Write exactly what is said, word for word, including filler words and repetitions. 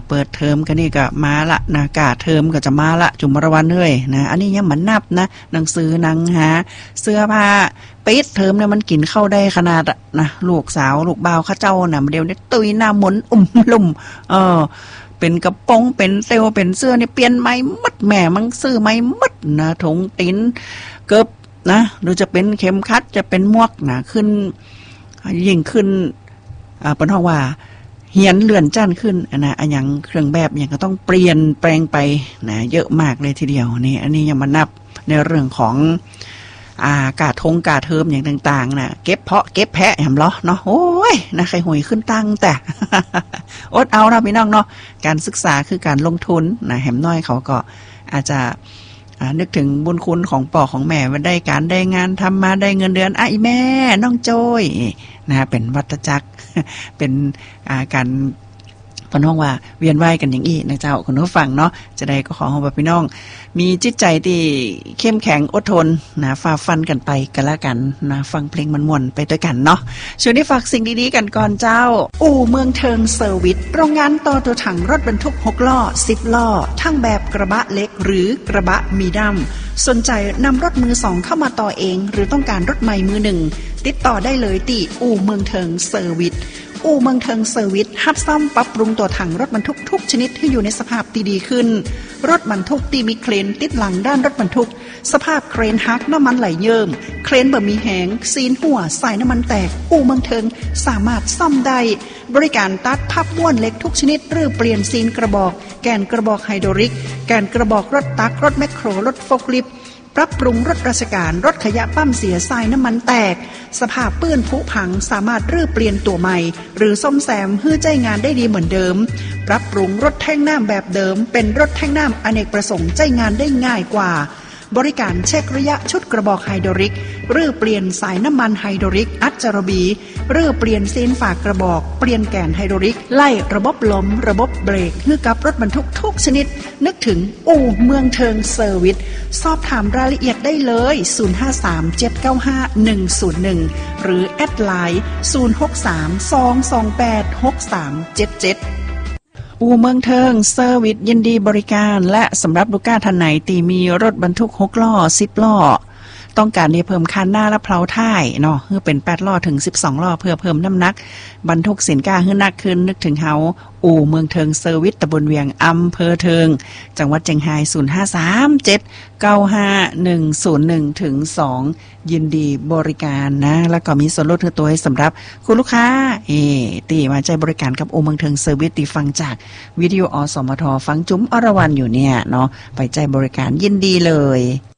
เปิดเทอมกันนี่ก็มาละนะกาเทอมก็จะมาละจุมรวันเฮ้ยนะอันนี้ยังมันนับนะหนังสือหนังหาเสื้อผ้าปิดเทอมเนี่ยมันกินเข้าได้ขนาดนะลูกสาวลูกบ่าวข้าเจ้าน่ะเดี๋ยวนี้ตุยหน้าหมุนอุ่มลุ่มเออเป็นกระโปรงเป็นเซลเป็นเสื้อนี่เปลี่ยนใหม่หมดแม่มันซื้อใหม่หมดนะถุงติ้นเกิบนะหรือจะเป็นเข็มขัดจะเป็นหมวกนะขึ้นยิ่งขึ้นอ่าเป็นห้องว่าเหียนเลื่อนจ้านขึ้นนะอันอย่างเครื่องแบบอย่างก็ต้องเปลี่ยนแปลงไปนะเยอะมากเลยทีเดียวนี่อันนี้ยังมานับในเรื่องของอ่ากาทงกาเทอมอย่างต่างๆนะเก็บเพาะเก็บแพะแหมล้อเนาะโอ้ยนะใครหวยขึ้นตั้งแต่อดเอานะพี่น้องเนาะการศึกษาคือการลงทุนนะแหมน้อยเขาก็อาจจะนึกถึงบุญคุณของพ่อของแม่ว่าได้การได้งานทำมาได้เงินเดือนไอ้แม่น้องโจ้ยนะเป็นวัฏจักรเป็นการพน้องว่าเวียนว่ายกันอย่างอี้นะเจ้าคุณผู้ฟังเนาะจะได้ก็ขอให้พี่น้องมีจิตใจที่เข้มแข็งอดทนนะฝ่าฟันกันไปกันละกันนะฟังเพลงมันม่วนไปด้วยกันเนาะช่วงนี้ฝากสิ่งดีๆกันก่อนเจ้าอู่เมืองเทิงเซอร์วิสโรงงานต่อตัวถังรถบรรทุกหกล้อสิบล้อทั้งแบบกระบะเล็กหรือกระบะมีดั้มสนใจนำรถมือสองเข้ามาต่อเองหรือต้องการรถใหม่มือหนึ่งติดต่อได้เลยที่อู่เมืองเทิงเซอร์วิสอู่เมืองเทิงเซอร์วิสรับซ่อมปรับปรุงตัวถังรถบรรทุกทุกชนิดให้อยู่ในสภาพที่ดีขึ้นรถบรรทุกที่มีเครนติดหลังด้านรถบรรทุกสภาพเครนหักน้ำมันไหลเยิ่มเครนบ่มีแหงซีนหัวสายน้ำมันแตกอู่เมืองเทิงสามารถซ่อมได้บริการตัดพับม้วนเหล็กทุกชนิดหรือเปลี่ยนซีนกระบอกแกนกระบอกไฮดรอลิกแกนกระบอกรถตักรถแมคโครรถโฟล์คลิฟต์ปรับปรุงรถราชการรถขยะปั้มเสียทรายน้ำมันแตกสภาพเปื้อนผุพังสามารถรื้อเปลี่ยนตัวใหม่หรือซ่อมแซมให้ใจงานได้ดีเหมือนเดิมปรับปรุงรถแท่งน้ำแบบเดิมเป็นรถแท่งน้ำอเนกประสงค์ใจงานได้ง่ายกว่าบริการเช็คระยะชุดกระบอกไฮดรอลิกรื้อเปลี่ยนสายน้ำมันไฮดรอลิกอัดจารบีรื้อเปลี่ยนซีนฝากกระบอกเปลี่ยนแกนไฮดรอลิกไล่ระบบลมระบบเบรกให้กับรถบรรทุกทุกชนิดนึกถึงอู่เมืองเทิงเซอร์วิสสอบถามรายละเอียดได้เลยศูนย์ ห้า สาม เจ็ด เก้า ห้า หนึ่ง ศูนย์ หนึ่งหรือแอดไลน์ศูนย์ หก สาม สอง สอง แปด หก สาม เจ็ด เจ็ดอู่เมืองเทิงเซอร์วิสยินดีบริการและสำหรับลูกค้าท่านไหนที่มีรถบรรทุกหกล้อสิบล้อต้องการที่เพิ่มคันหน้าและเพลาท้ายเนาะเพื่อเป็นแปดล้อถึงสิบสองล้อเพื่อเพิ่มน้ำหนักบรรทุกสินค้าให้หนักขึ้นนึกถึงเฮาอู่เมืองเทิงเซอร์วิสตำบลเวียงอำเภอเทิงจังหวัดเชียงรายศูนย์ ห้า สาม เจ็ด เก้า ห้า หนึ่ง ศูนย์ หนึ่ง ถึง สองยินดีบริการนะแล้วก็มีส่วนลดตัวให้สำหรับคุณลูกค้าเอตีมาใจบริการกับอู่เมืองเทิงเซอร์วิสตีฟังจากวิดีโออสมทฟังจุ้มอรวรรณอยู่เนี่ยเนาะไปใจบริการยินดีเลย